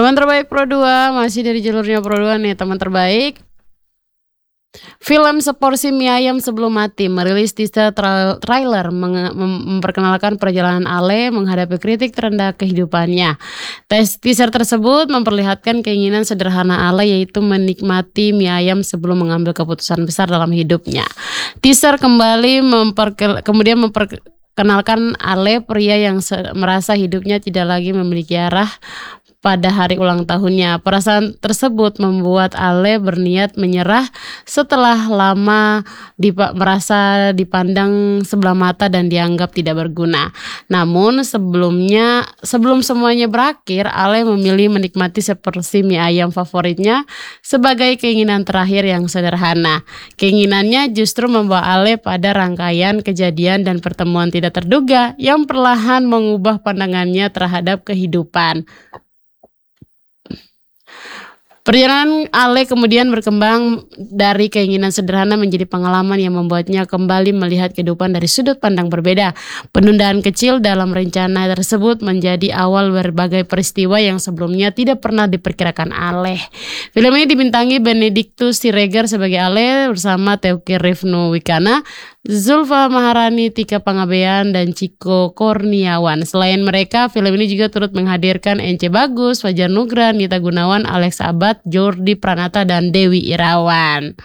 Teman terbaik Pro 2, masih dari jalurnya Pro 2 nih teman terbaik. Film Seporsi Mie Ayam Sebelum Mati merilis teaser trailer memperkenalkan perjalanan Ale menghadapi kritik terendah kehidupannya. Teaser tersebut memperlihatkan keinginan sederhana Ale, yaitu menikmati mie ayam sebelum mengambil keputusan besar dalam hidupnya. Teaser kemudian memperkenalkan Ale, pria yang merasa hidupnya tidak lagi memiliki arah pada hari ulang tahunnya. Perasaan tersebut membuat Ale berniat menyerah setelah lama merasa dipandang sebelah mata dan dianggap tidak berguna. Namun sebelum semuanya berakhir, Ale memilih menikmati seporsi mie ayam favoritnya sebagai keinginan terakhir yang sederhana. Keinginannya justru membawa Ale pada rangkaian kejadian dan pertemuan tidak terduga yang perlahan mengubah pandangannya terhadap kehidupan. Perjalanan Ale kemudian berkembang dari keinginan sederhana menjadi pengalaman yang membuatnya kembali melihat kehidupan dari sudut pandang berbeda. Penundaan kecil dalam rencana tersebut menjadi awal berbagai peristiwa yang sebelumnya tidak pernah diperkirakan Ale. Film ini dibintangi Benedictus Siregar sebagai Ale bersama Teuku Rifnu Wicana, Zulfa Maharani, Tika Pangabean, dan Ciko Kurniawan. Selain mereka, film ini juga turut menghadirkan Ence Bagus, Fajar Nugra, Nita Gunawan, Alex Abad, Jordi Pranata, dan Dewi Irawan.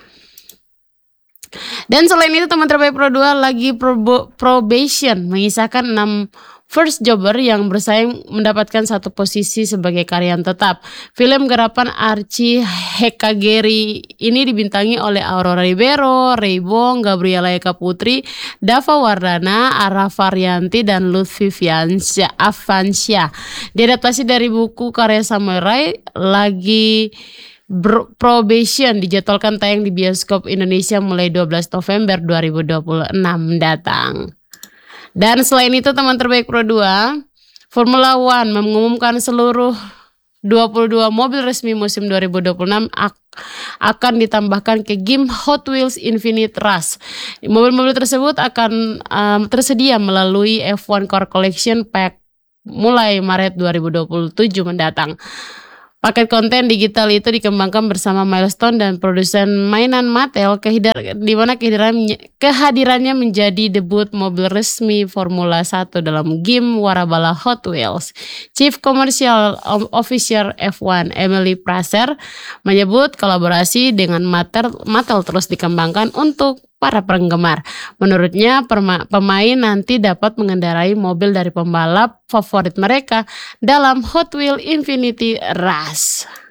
Dan selain itu, teman terbaik Pro 2 lagi probation mengisahkan 6 first jobber yang bersaing mendapatkan satu posisi sebagai karyawan tetap. Film garapan Archie Hekageri ini dibintangi oleh Aurora Ribeiro, Reybong, Gabriela Eka Putri, Dava Wardana, Ara Varianti, dan Lutfi Avansyah. Diadaptasi dari buku karya Samuel Ray, lagi Probation dijadwalkan tayang di bioskop Indonesia mulai 12 November 2026 mendatang. Dan selain itu, teman terbaik Pro 2, Formula One mengumumkan seluruh 22 mobil resmi musim 2026 akan ditambahkan ke game Hot Wheels Infinite Rush. Mobil-mobil tersebut akan tersedia melalui F1 Car Collection Pack mulai Maret 2027 mendatang. Paket konten digital itu dikembangkan bersama Milestone dan produsen mainan Mattel, di mana kehadirannya menjadi debut mobil resmi Formula 1 dalam game warabala Hot Wheels. Chief Commercial Officer F1 Emily Praser menyebut kolaborasi dengan Mattel terus dikembangkan untuk para penggemar. Menurutnya, pemain nanti dapat mengendarai mobil dari pembalap favorit mereka dalam Hot Wheels Infinity Rush.